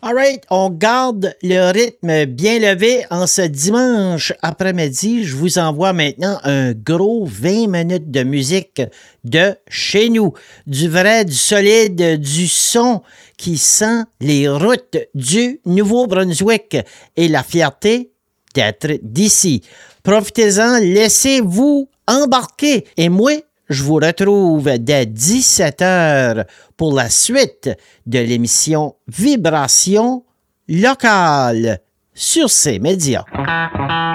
Alright, on garde le rythme bien levé en ce dimanche après-midi. Je vous envoie maintenant un gros 20 minutes de musique de chez nous. Du vrai, du solide, du son qui sent les routes du Nouveau-Brunswick et la fierté d'être d'ici. Profitez-en, laissez-vous embarquer. Et moi, je vous retrouve dès 17h pour la suite de l'émission Vibration locale sur ces médias.